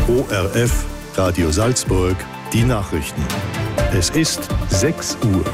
ORF Radio Salzburg, die Nachrichten. Es ist 6 Uhr.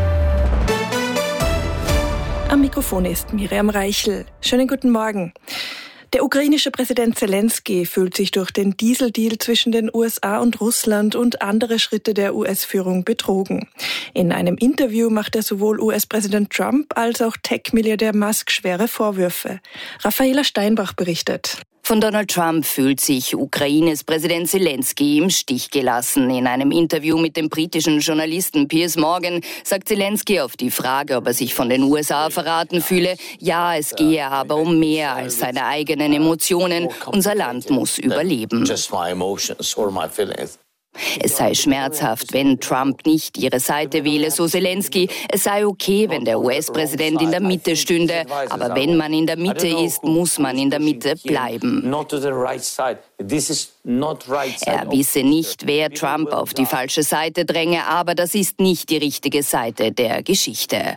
Am Mikrofon ist Miriam Reichel. Schönen guten Morgen. Der ukrainische Präsident Zelensky fühlt sich durch den Dieseldeal zwischen den USA und Russland und andere Schritte der US-Führung betrogen. In einem Interview macht er sowohl US-Präsident Trump als auch Tech-Milliardär Musk schwere Vorwürfe. Raffaela Steinbach berichtet. Von Donald Trump fühlt sich Ukraines Präsident Zelensky im Stich gelassen. In einem Interview mit dem britischen Journalisten Piers Morgan sagt Zelensky auf die Frage, ob er sich von den USA verraten fühle, ja, es gehe aber um mehr als seine eigenen Emotionen. Unser Land muss überleben. Es sei schmerzhaft, wenn Trump nicht ihre Seite wähle, so Zelensky. Es sei okay, wenn der US-Präsident in der Mitte stünde. Aber wenn man in der Mitte ist, muss man in der Mitte bleiben. Er wisse nicht, wer Trump auf die falsche Seite dränge, aber das ist nicht die richtige Seite der Geschichte.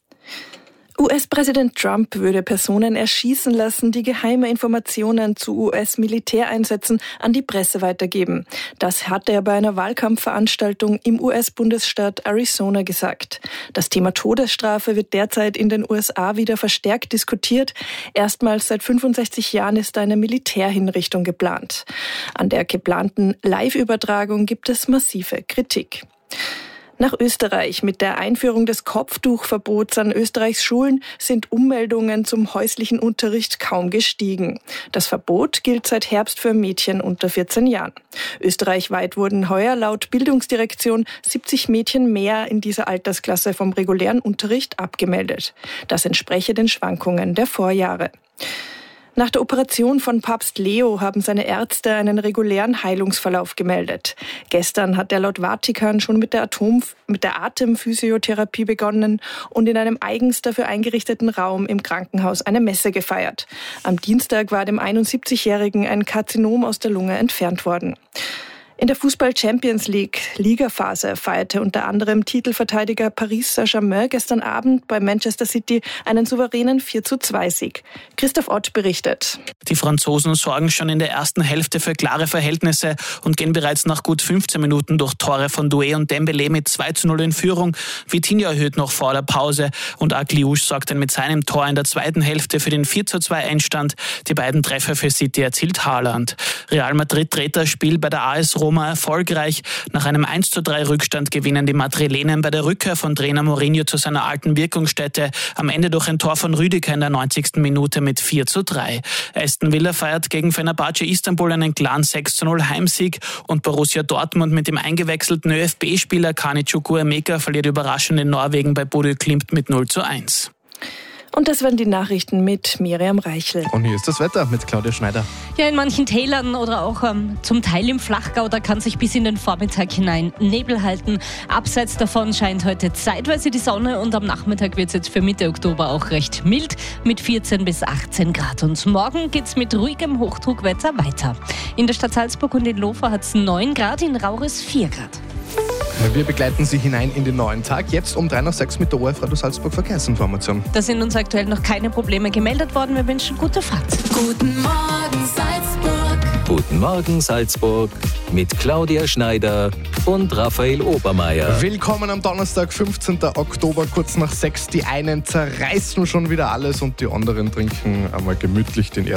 US-Präsident Trump würde Personen erschießen lassen, die geheime Informationen zu US-Militäreinsätzen an die Presse weitergeben. Das hat er bei einer Wahlkampfveranstaltung im US-Bundesstaat Arizona gesagt. Das Thema Todesstrafe wird derzeit in den USA wieder verstärkt diskutiert. Erstmals seit 65 Jahren ist eine Militärhinrichtung geplant. An der geplanten Live-Übertragung gibt es massive Kritik. Nach Österreich. Mit der Einführung des Kopftuchverbots an Österreichs Schulen sind Ummeldungen zum häuslichen Unterricht kaum gestiegen. Das Verbot gilt seit Herbst für Mädchen unter 14 Jahren. Österreichweit wurden heuer laut Bildungsdirektion 70 Mädchen mehr in dieser Altersklasse vom regulären Unterricht abgemeldet. Das entspreche den Schwankungen der Vorjahre. Nach der Operation von Papst Leo haben seine Ärzte einen regulären Heilungsverlauf gemeldet. Gestern hat er laut Vatikan schon mit der Atemphysiotherapie begonnen und in einem eigens dafür eingerichteten Raum im Krankenhaus eine Messe gefeiert. Am Dienstag war dem 71-Jährigen ein Karzinom aus der Lunge entfernt worden. In der Fußball-Champions League Ligaphase feierte unter anderem Titelverteidiger Paris Saint-Germain gestern Abend bei Manchester City einen souveränen 4:2-Sieg. Christoph Ott berichtet. Die Franzosen sorgen schon in der ersten Hälfte für klare Verhältnisse und gehen bereits nach gut 15 Minuten durch Tore von Doué und Dembélé mit 2:0 in Führung. Vitinha erhöht noch vor der Pause und Agliouche sorgt dann mit seinem Tor in der zweiten Hälfte für den 4:2-Endstand. Die beiden Treffer für City erzielt Haaland. Real Madrid dreht das Spiel bei der AS Roma erfolgreich. Nach einem 1:3 Rückstand gewinnen die Madrilenen bei der Rückkehr von Trainer Mourinho zu seiner alten Wirkungsstätte. Am Ende durch ein Tor von Rüdiger in der 90. Minute mit 4:3. Aston Villa feiert gegen Fenerbahce Istanbul einen klaren 6:0 Heimsieg und Borussia Dortmund mit dem eingewechselten ÖFB-Spieler Kani Chukwuemeka verliert überraschend in Norwegen bei Bodø Glimt mit 0:1. Und das waren die Nachrichten mit Miriam Reichel. Und hier ist das Wetter mit Claudia Schneider. Ja, in manchen Tälern oder auch zum Teil im Flachgau, da kann sich bis in den Vormittag hinein Nebel halten. Abseits davon scheint heute zeitweise die Sonne und am Nachmittag wird es jetzt für Mitte Oktober auch recht mild mit 14 bis 18 Grad. Und morgen geht es mit ruhigem Hochdruckwetter weiter. In der Stadt Salzburg und in Lofa hat es 9 Grad, in Rauris 4 Grad. Wir begleiten Sie hinein in den neuen Tag. Jetzt um 3:06 mit der ORF Radio Salzburg Verkehrsinformation. Da sind uns aktuell noch keine Probleme gemeldet worden. Wir wünschen gute Fahrt. Guten Morgen Salzburg. Guten Morgen Salzburg mit Claudia Schneider und Raphael Obermeier. Willkommen am Donnerstag, 15. Oktober, kurz nach 6. Die einen zerreißen schon wieder alles und die anderen trinken einmal gemütlich den